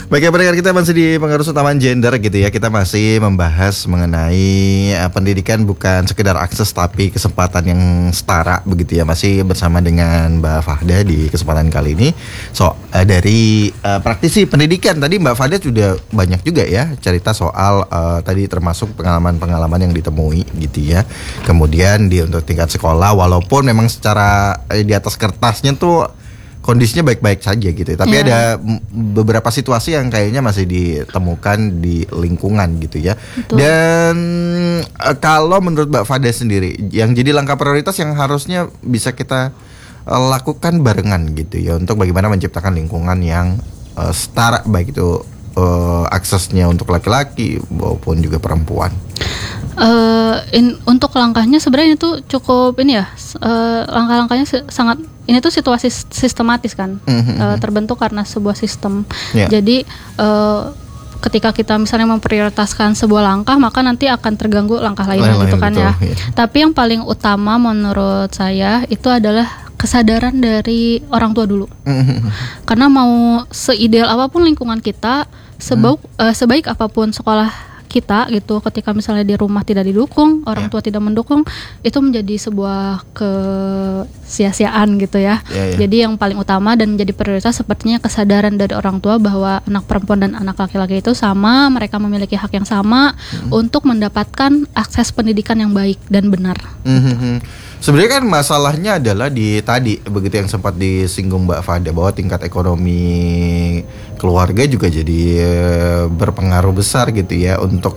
Baik, pendengar, kita masih di Pengaruh Utama Gender gitu ya. Kita masih membahas mengenai pendidikan bukan sekedar akses tapi kesempatan yang setara begitu ya. Masih bersama dengan Mbak Fahda di kesempatan kali ini. Dari praktisi pendidikan tadi Mbak Fahda sudah banyak juga ya cerita soal tadi termasuk pengalaman-pengalaman yang ditemui gitu ya. Kemudian untuk tingkat sekolah, walaupun memang secara di atas kertasnya tuh kondisinya baik-baik saja gitu. Tapi ada beberapa situasi yang kayaknya masih ditemukan di lingkungan gitu ya. Betul. Dan kalau menurut Mbak Fahda sendiri, yang jadi langkah prioritas yang harusnya bisa kita lakukan barengan gitu ya, untuk bagaimana menciptakan lingkungan yang setara, baik itu aksesnya untuk laki-laki maupun juga perempuan. Untuk langkahnya sebenarnya itu cukup ini ya, langkah-langkahnya sangat, ini tuh situasi sistematis kan, terbentuk karena sebuah sistem. Jadi ketika kita misalnya memprioritaskan sebuah langkah, maka nanti akan terganggu langkah lainnya gitu kan, betul, ya. Tapi yang paling utama menurut saya itu adalah kesadaran dari orang tua dulu. Karena mau seideal apapun lingkungan kita, sebaik apapun sekolah kita gitu, ketika misalnya di rumah tidak didukung, orang tua tidak mendukung, itu menjadi sebuah kesia-siaan gitu ya. Jadi yang paling utama dan menjadi prioritas sepertinya kesadaran dari orang tua bahwa anak perempuan dan anak laki-laki itu sama, mereka memiliki hak yang sama untuk mendapatkan akses pendidikan yang baik dan benar. Sebenarnya kan masalahnya adalah di tadi begitu yang sempat disinggung Mbak Fahda, bahwa tingkat ekonomi keluarga juga jadi berpengaruh besar gitu ya untuk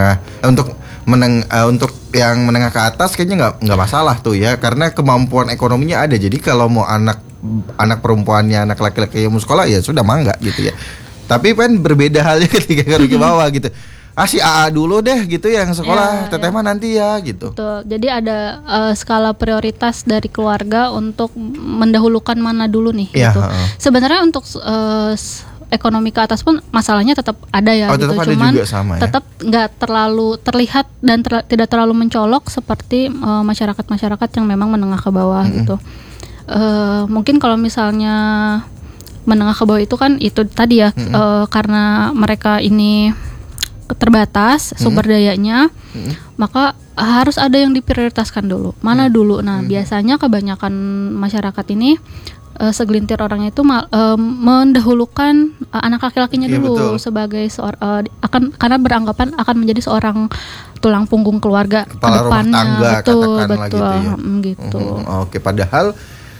untuk yang menengah ke atas kayaknya nggak masalah tuh ya, karena kemampuan ekonominya ada. Jadi kalau mau anak perempuannya, anak laki-laki yang mau sekolah ya sudah mangga gitu ya. Tapi kan berbeda halnya ketika ke bawah gitu. Si AA dulu deh gitu yang sekolah, teteh mah nanti ya gitu. Betul. Jadi ada skala prioritas dari keluarga untuk mendahulukan mana dulu nih gitu. Sebenarnya untuk ekonomi ke atas pun masalahnya tetap ada ya gitu. Cuman tetap nggak terlalu terlihat dan tidak terlalu mencolok seperti masyarakat-masyarakat yang memang menengah ke bawah gitu. Mungkin kalau misalnya menengah ke bawah itu kan itu tadi ya, karena mereka ini terbatas sumber dayanya, maka harus ada yang diprioritaskan dulu. Mana dulu? Nah, biasanya kebanyakan masyarakat ini segelintir orangnya itu mendahulukan anak laki-lakinya dulu, sebagai karena beranggapan akan menjadi seorang tulang punggung keluarga ke depannya. Betul. Gitu ya. Gitu. Oke, padahal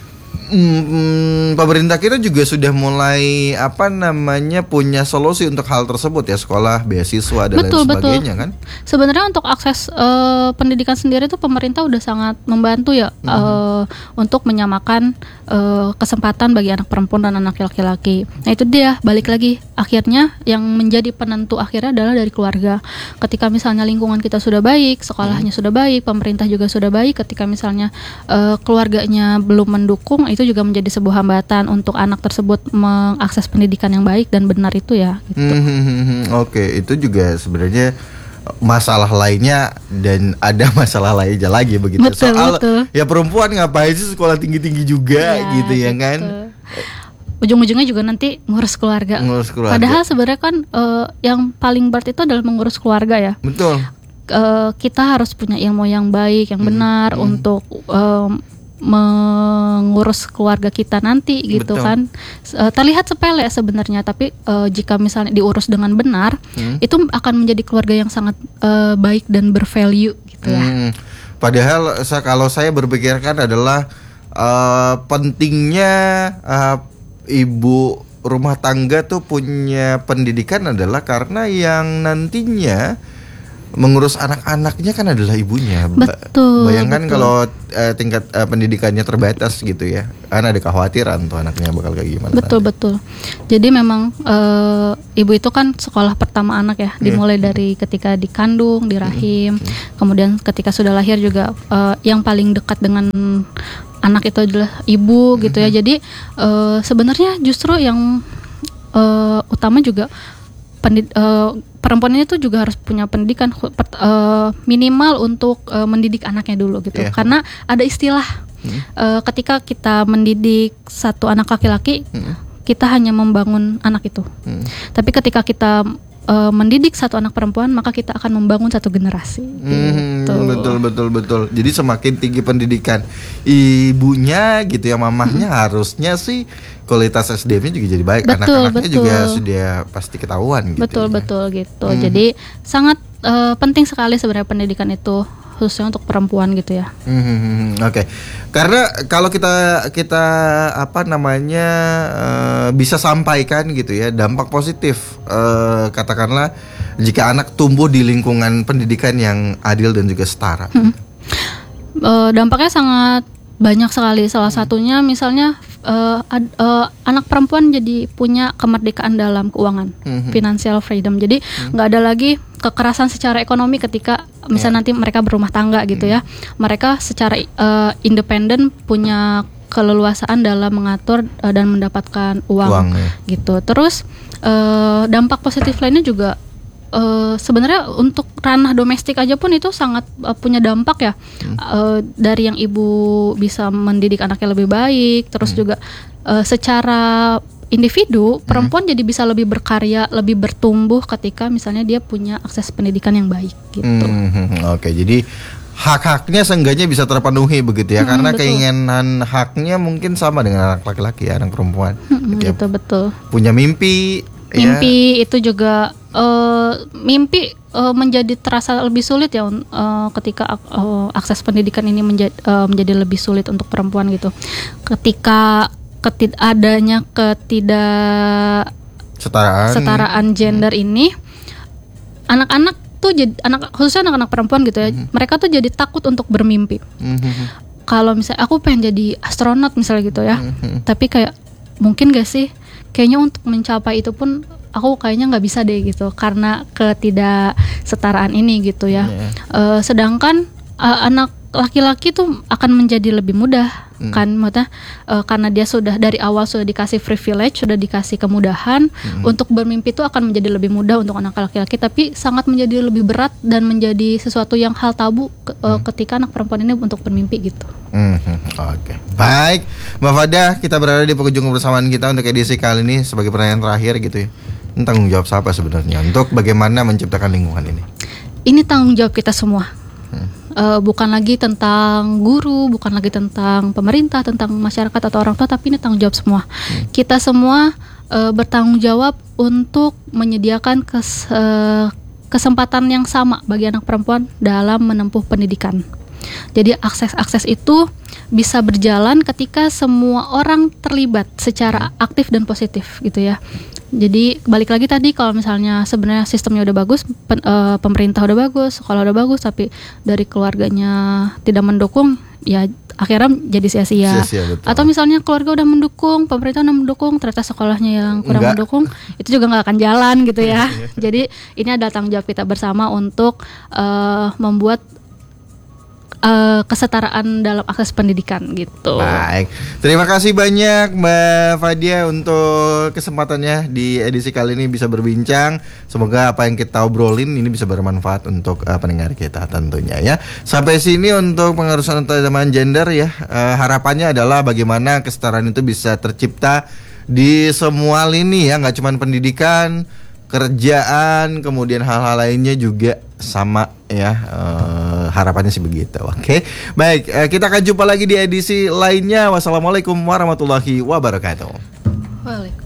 pemerintah kita juga sudah mulai punya solusi untuk hal tersebut ya, sekolah, beasiswa dan lain sebagainya kan. Sebenarnya untuk akses pendidikan sendiri itu pemerintah udah sangat membantu ya, untuk menyamakan kesempatan bagi anak perempuan dan anak laki-laki. Nah itu dia, balik lagi, akhirnya yang menjadi penentu akhirnya adalah dari keluarga. Ketika misalnya lingkungan kita sudah baik, sekolahnya sudah baik, pemerintah juga sudah baik, ketika misalnya keluarganya belum mendukung, itu juga menjadi sebuah hambatan untuk anak tersebut mengakses pendidikan yang baik dan benar itu ya gitu. Oke, itu juga sebenarnya masalah lainnya, dan ada masalah lainnya lagi begitu. Betul. Ya perempuan ngapain sih sekolah tinggi-tinggi juga gitu ya kan. Ujung-ujungnya juga nanti ngurus keluarga. Padahal sebenarnya kan yang paling berat itu adalah mengurus keluarga ya. Betul. Kita harus punya ilmu yang baik, yang benar untuk mengurus keluarga kita nanti gitu. Betul. Kan terlihat sepele sebenarnya, tapi jika misalnya diurus dengan benar, itu akan menjadi keluarga yang sangat baik dan bervalue gitu ya. Padahal kalau saya berpikirkan adalah pentingnya ibu rumah tangga tuh punya pendidikan adalah karena yang nantinya mengurus anak-anaknya kan adalah ibunya. Betul. Bayangkan kalau tingkat pendidikannya terbatas gitu ya, kan ada kekhawatiran tuh anaknya bakal kayak gimana. Betul. Jadi memang ibu itu kan sekolah pertama anak ya, dimulai dari ketika dikandung, di rahim, kemudian ketika sudah lahir juga yang paling dekat dengan anak itu adalah ibu gitu ya. Jadi sebenarnya justru yang utama juga perempuan ini tuh juga harus punya pendidikan minimal untuk mendidik anaknya dulu gitu. Karena ada istilah ketika kita mendidik satu anak laki-laki, kita hanya membangun anak itu. Tapi ketika kita mendidik satu anak perempuan, maka kita akan membangun satu generasi. Gitu. Betul. Jadi semakin tinggi pendidikan ibunya gitu ya, mamahnya, harusnya sih kualitas SDM-nya juga jadi baik. Anak-anaknya juga sudah pasti ketahuan gitu. Betul gitu. Jadi sangat penting sekali sebenarnya pendidikan itu, khususnya untuk perempuan gitu ya. Oke. Karena kalau kita bisa sampaikan gitu ya dampak positif, katakanlah jika anak tumbuh di lingkungan pendidikan yang adil dan juga setara. Dampaknya sangat banyak sekali. Salah satunya misalnya anak perempuan jadi punya kemerdekaan dalam keuangan, financial freedom. Jadi nggak ada lagi kekerasan secara ekonomi ketika misalnya nanti mereka berumah tangga gitu ya. Mereka secara independen punya keleluasaan dalam mengatur dan mendapatkan uang gitu. Terus dampak positif lainnya juga sebenarnya untuk ranah domestik aja pun itu sangat punya dampak ya. Dari yang ibu bisa mendidik anaknya lebih baik, terus juga secara individu perempuan jadi bisa lebih berkarya, lebih bertumbuh ketika misalnya dia punya akses pendidikan yang baik gitu. Oke, jadi hak-haknya seenggaknya bisa terpenuhi begitu ya, karena betul. Keinginan haknya mungkin sama dengan anak laki-laki, anak perempuan. Gitu betul. Punya mimpi itu juga mimpi menjadi terasa lebih sulit ya ketika akses pendidikan ini menjadi lebih sulit untuk perempuan gitu. Ketika adanya ketidaksetaraan gender ini, anak-anak tuh khususnya anak-anak perempuan gitu ya, mereka tuh jadi takut untuk bermimpi. Kalau misalnya aku pengen jadi astronot misalnya gitu ya, tapi kayak mungkin gak sih, kayaknya untuk mencapai itu pun aku kayaknya nggak bisa deh gitu, karena ketidaksetaraan ini gitu ya. Sedangkan anak laki-laki tuh akan menjadi lebih mudah kan, maksudnya karena dia sudah dari awal sudah dikasih privilege, sudah dikasih kemudahan untuk bermimpi itu akan menjadi lebih mudah untuk anak laki-laki, tapi sangat menjadi lebih berat dan menjadi sesuatu yang hal tabu ketika anak perempuan ini untuk bermimpi gitu. Oke. Baik, Mbak Fadah, kita berada di penghujung kebersamaan kita untuk edisi kali ini. Sebagai pertanyaan terakhir gitu ya, ini tanggung jawab siapa sebenarnya untuk bagaimana menciptakan lingkungan ini? Ini tanggung jawab kita semua. Bukan lagi tentang guru, bukan lagi tentang pemerintah, tentang masyarakat atau orang tua, tapi ini tanggung jawab semua. Kita semua bertanggung jawab untuk menyediakan kesempatan yang sama bagi anak perempuan dalam menempuh pendidikan. Jadi akses itu bisa berjalan ketika semua orang terlibat secara aktif dan positif gitu ya. Jadi balik lagi tadi, kalau misalnya sebenarnya sistemnya udah bagus, pemerintah udah bagus, sekolah udah bagus, tapi dari keluarganya tidak mendukung, ya akhirnya jadi sia-sia. Atau misalnya keluarga udah mendukung, pemerintah udah mendukung, ternyata sekolahnya yang kurang mendukung, itu juga nggak akan jalan gitu ya. Jadi ini adalah tanggung jawab kita bersama untuk membuat kesetaraan dalam akses pendidikan gitu. Baik, terima kasih banyak Mbak Fadia untuk kesempatannya di edisi kali ini bisa berbincang. Semoga apa yang kita obrolin ini bisa bermanfaat untuk pendengar kita tentunya ya. Sampai sini untuk pengurusan utama gender ya. Harapannya adalah bagaimana kesetaraan itu bisa tercipta di semua lini ya, nggak cuma pendidikan, kerjaan, kemudian hal-hal lainnya juga sama ya. Harapannya sih begitu. Oke. Baik, kita akan jumpa lagi di edisi lainnya. Wassalamualaikum warahmatullahi wabarakatuh. Waalaikumsalam.